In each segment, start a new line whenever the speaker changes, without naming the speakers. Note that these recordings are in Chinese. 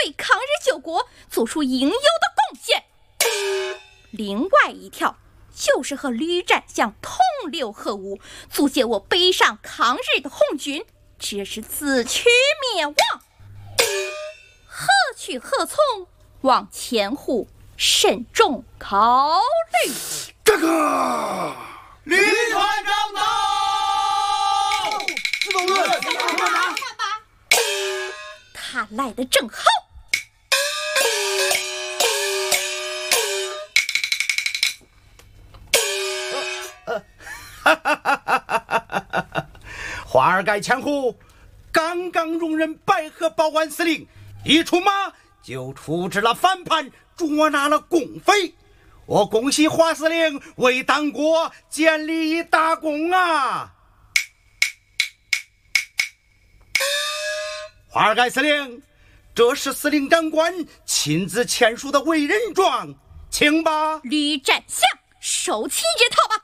为抗日救国做出应有的贡献。另外一条就是和吕占相同流合污，租借我北上抗日的红军，这是自取灭亡。何去何从，望千户慎重考虑。
这个
吕团长到，
知道了，
看吧，他来的正好。
花儿盖千户刚刚荣任白河保安司令，一出马就处置了反叛，捉拿了共匪。我恭喜花司令为党国建立大功啊！花儿盖司令，这是司令长官亲自签署的委任状，请吧。
吕占相，收起这套吧。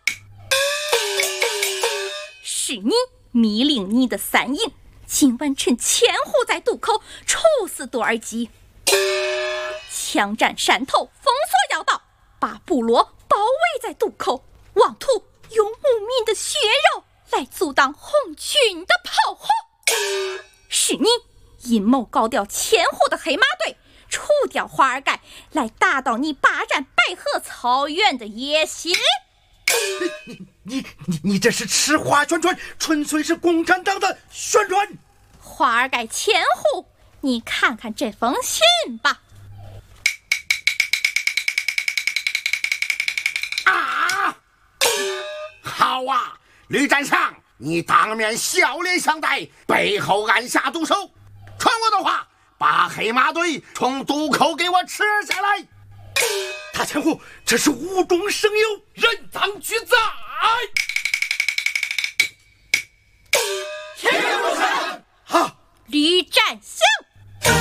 是你密令你的三营今晚趁千户在渡口处死多尔基，枪战山头，封锁要道，把部落包围在渡口，妄图用牧民的血肉来阻挡红军的炮火。是你阴谋搞掉千户的黑马队，除掉花儿盖，来达到你霸占白河草原的野心。
你这是吃花宣传，纯粹是共产党的宣传。
花儿盖千户，你看看这封信吧。
啊！好啊，吕占相，你当面笑脸相待，背后暗下毒手。传我的话，把黑马队从渡口给我吃下来。
大千户，这是无中生有，
人赃俱赃。